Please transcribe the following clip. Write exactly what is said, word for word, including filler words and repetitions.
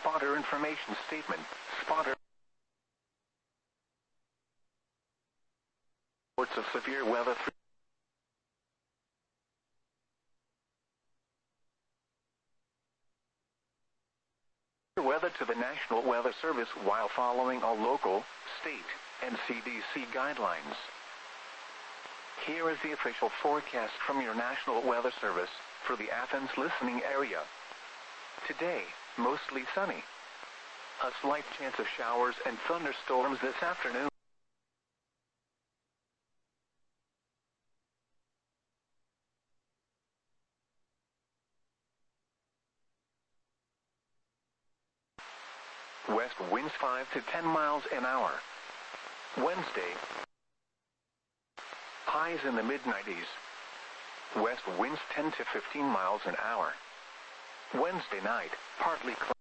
Spotter information statement. Spotter reports of severe weather. Weather to the National Weather Service while following all local, state, and C D C guidelines. Here is the official forecast from your National Weather Service for the Athens listening area. Today, mostly sunny. A slight chance of showers and thunderstorms this afternoon. West winds five to ten miles an hour. Wednesday, highs in the mid nineties. West winds ten to fifteen miles an hour. Wednesday night, partly cloudy.